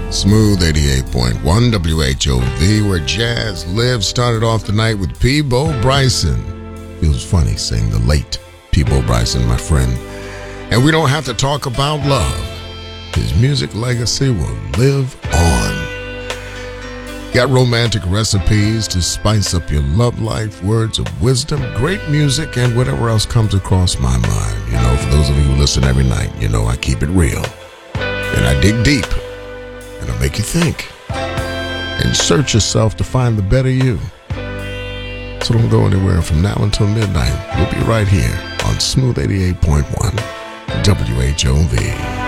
Smooth 88.1 WHOV, where jazz lives. Started off the night with Peabo Bryson. Feels funny saying the late Peabo Bryson, my friend. And we don't have to talk about love. His music legacy will live on. Got romantic recipes to spice up your love life, words of wisdom, great music, and whatever else comes across my mind. You know, for those of you who listen every night, you know I keep it real. And I dig deep. And I'll make you think. And search yourself to find the better you. So don't go anywhere from now until midnight. We'll be right here on Smooth 88.1 WHOV.